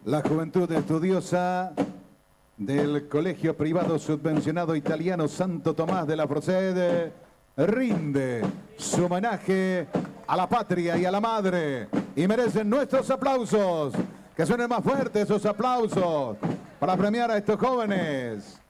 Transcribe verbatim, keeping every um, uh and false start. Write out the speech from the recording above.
La juventud estudiosa del Colegio Privado Subvencionado Italiano Santo Tomás de la Procede rinde su homenaje a la patria y a la madre y merecen nuestros aplausos. Que suenen más fuertes esos aplausos para premiar a estos jóvenes.